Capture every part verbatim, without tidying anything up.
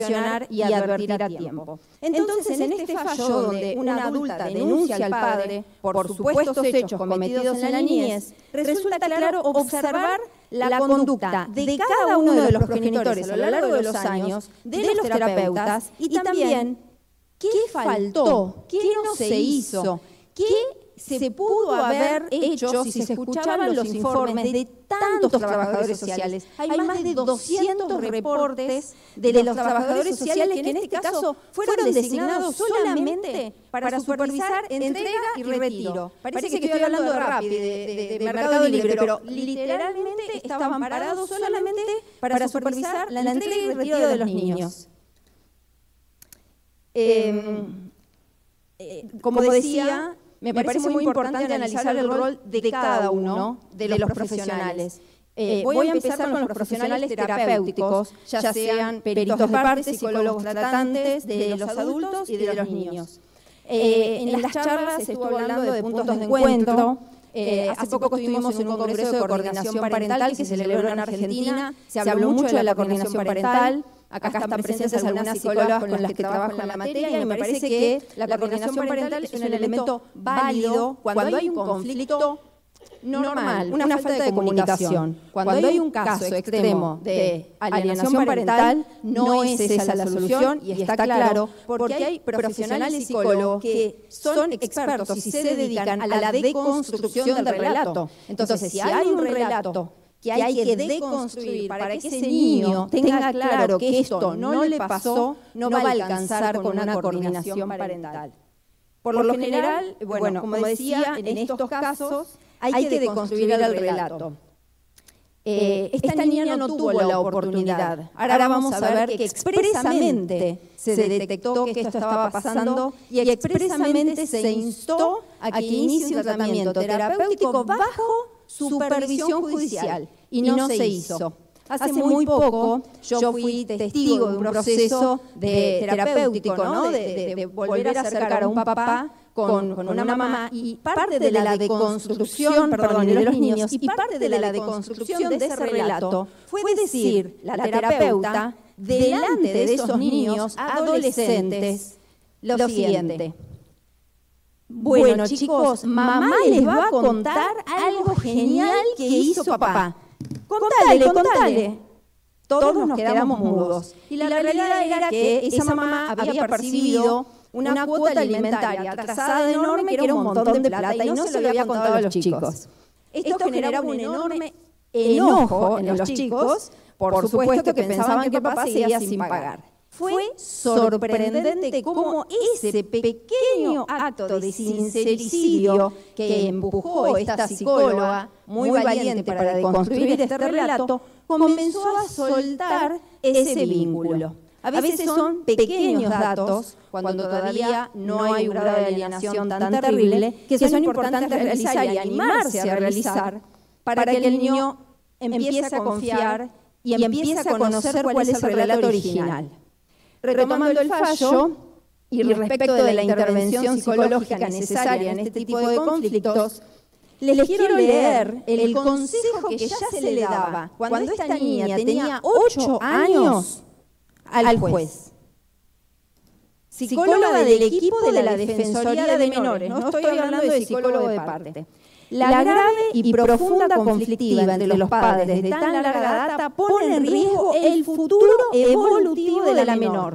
reaccionar y advertir a tiempo. Entonces, en este fallo donde una adulta denuncia al padre por supuestos hechos cometidos en la niñez, resulta claro observar la conducta de cada uno de los progenitores a lo largo de los años, de los terapeutas, y también qué faltó, qué no se hizo, qué se pudo haber hecho si se escuchaban los informes de tantos trabajadores sociales. Hay más de doscientos reportes de los trabajadores sociales que en este caso fueron designados solamente para supervisar entrega y retiro. Parece que estoy hablando de Rappi, de, de, de Mercado Libre, pero literalmente estaban parados solamente para supervisar la entrega y retiro de los niños. Eh, eh, como decía, me parece muy importante analizar el rol de cada uno de los profesionales. Eh, voy a empezar con los profesionales terapéuticos, ya sean peritos de parte, psicólogos tratantes de los adultos y de los niños. Eh, en las charlas se estuvo hablando de puntos de encuentro. Eh, hace poco estuvimos en un congreso de coordinación parental que se celebró en Argentina. Se habló mucho de la coordinación parental. Acá están presentes algunas psicólogas con las que trabajo en la materia y me parece que la coordinación parental es un elemento válido cuando hay un conflicto normal, una falta de comunicación. Cuando hay un caso extremo de alienación parental, no es esa la solución y está claro, porque hay profesionales psicólogos que son expertos y se dedican a la deconstrucción del relato. Entonces, si hay un relato que hay que deconstruir para que ese niño tenga claro que esto no le pasó, no va a alcanzar con una coordinación parental. Por lo general, bueno, como decía, en estos casos hay que deconstruir el relato. Eh, esta niña no tuvo la oportunidad. Ahora vamos a ver que expresamente se detectó que esto estaba pasando y expresamente se instó a que inicie un tratamiento terapéutico bajo supervisión judicial y no se hizo. Hace muy poco yo fui testigo de un proceso de terapéutico, ¿no? de, de, de volver a acercar a un papá con, con una mamá y parte de la deconstrucción, perdón, de los niños y parte de la deconstrucción de ese relato fue decir la terapeuta delante de esos niños adolescentes lo siguiente: bueno, chicos, mamá les va a contar algo genial que hizo papá. Contale, contale. Todos nos quedamos mudos. Y la realidad era que esa mamá había percibido una cuota alimentaria atrasada enorme que era un montón de plata y no se lo había contado a los chicos. Esto generaba un enorme enojo en los chicos, por supuesto que pensaban que papá seguía sin pagar. Fue sorprendente cómo ese pequeño acto de sincericidio que empujó esta psicóloga, muy valiente para deconstruir este relato, comenzó a soltar ese vínculo. A veces son pequeños datos, cuando todavía no hay un grado de alienación tan terrible, que son importantes realizar y animarse a realizar para que el niño empiece a confiar y empiece a conocer cuál es el relato original. Retomando el fallo y respecto de la intervención psicológica necesaria en este tipo de conflictos, les quiero leer el consejo que ya se le daba cuando esta niña tenía ocho años al juez. Psicóloga del equipo de la Defensoría de Menores, no estoy hablando de psicólogo de parte. La grave y profunda conflictiva entre los padres de tan larga data pone en riesgo el futuro evolutivo de la menor.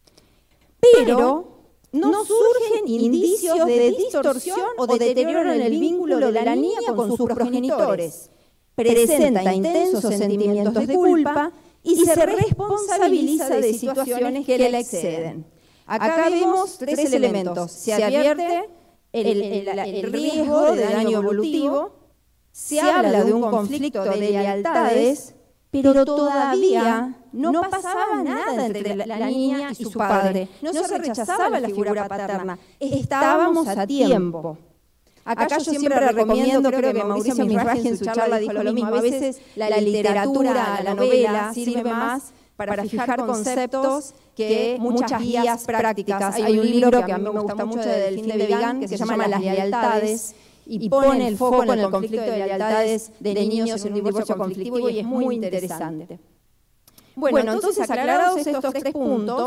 Pero no surgen indicios de distorsión o de deterioro en el vínculo de la niña con sus progenitores. Presenta intensos sentimientos de culpa y se responsabiliza de situaciones que le exceden. Acá vemos tres elementos. Se advierte El, el, el, el riesgo de daño evolutivo, se habla de un conflicto de lealtades, pero todavía no pasaba nada entre la, la niña y su padre, no se rechazaba la figura paterna, estábamos a tiempo. Acá yo siempre recomiendo, creo que Mauricio Misraji en su charla dijo lo mismo, a veces la literatura, la novela sirve más para fijar conceptos que muchas guías prácticas. Hay un libro que a mí me gusta mucho de Delfín de Vigan que se llama Las lealtades y pone el foco en el conflicto de lealtades de niños en un divorcio conflictivo y es muy interesante. Bueno, entonces aclarados estos tres puntos,